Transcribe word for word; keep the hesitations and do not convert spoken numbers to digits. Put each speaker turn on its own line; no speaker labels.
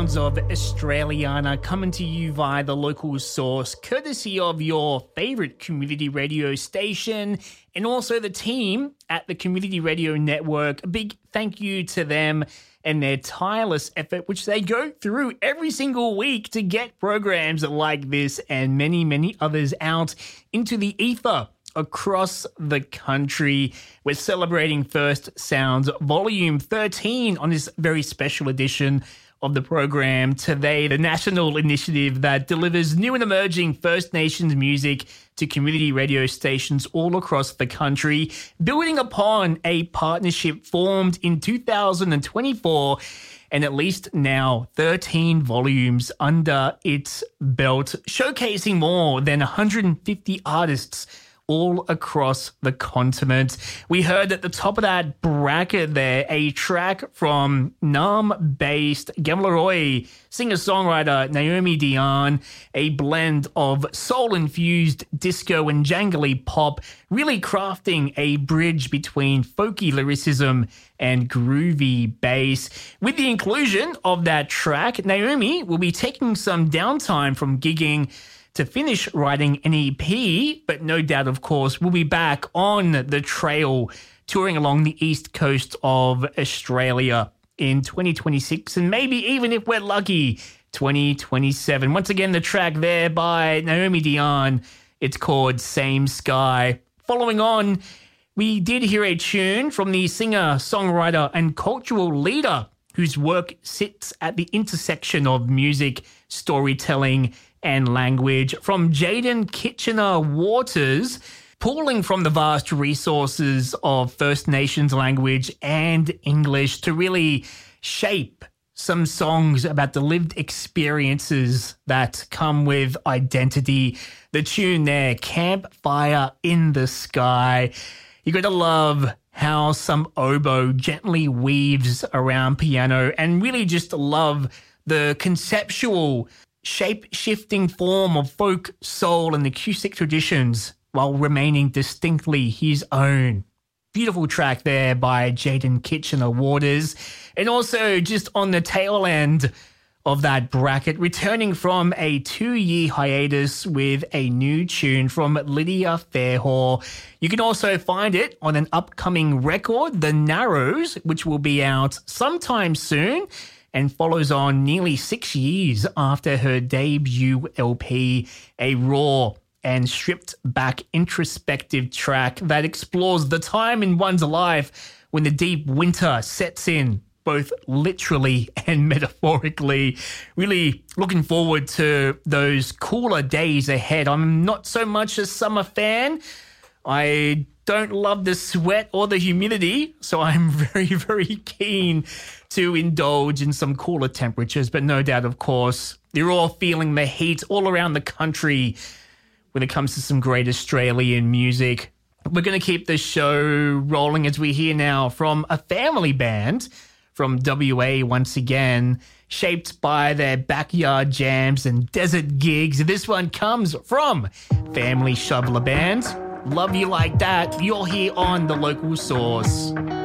sounds of Australiana coming to you via the local source, courtesy of your favourite community radio station and also the team at the Community Radio Network. A big thank you to them and their tireless effort, which they go through every single week to get programs like this and many, many others out into the ether across the country. We're celebrating First Sounds Volume thirteen on this very special edition of the program today, the national initiative that delivers new and emerging First Nations music to community radio stations all across the country, building upon a partnership formed in two thousand twenty-four and at least now thirteen volumes under its belt, showcasing more than one hundred fifty artists all across the continent. We heard at the top of that bracket there a track from Naarm-based Gamilaroi singer-songwriter Naomi Dion, a blend of soul-infused disco and jangly pop, really crafting a bridge between folky lyricism and groovy bass. With the inclusion of that track, Naomi will be taking some downtime from gigging to finish writing an E P, but no doubt, of course, we'll be back on the trail touring along the east coast of Australia in twenty twenty-six and maybe even, if we're lucky, twenty twenty-seven. Once again, the track there by Naomi Dion, it's called Same Sky. Following on, we did hear a tune from the singer, songwriter and cultural leader whose work sits at the intersection of music, storytelling and language, from Jaden Kitchener-Waters, pulling from the vast resources of First Nations language and English to really shape some songs about the lived experiences that come with identity. The tune there, Campfire in the Sky. You got to love how some oboe gently weaves around piano and really just love the conceptual shape-shifting form of folk, soul and acoustic traditions while remaining distinctly his own. Beautiful track there by Jaden Kitchener-Waters. And also just on the tail end of that bracket, returning from a two-year hiatus with a new tune from Lydia Fairhaw. You can also find it on an upcoming record, The Narrows, which will be out sometime soon, and follows on nearly six years after her debut L P, a raw and stripped-back introspective track that explores the time in one's life when the deep winter sets in, both literally and metaphorically. Really looking forward to those cooler days ahead. I'm not so much a summer fan. I don't love the sweat or the humidity, so I'm very, very keen to indulge in some cooler temperatures. But no doubt, of course, you're all feeling the heat all around the country when it comes to some great Australian music. We're going to keep the show rolling as we hear now from a family band from W A once again, shaped by their backyard jams and desert gigs. This one comes from Family Shoveler Band. Love You Like That. You're here on The Local Source.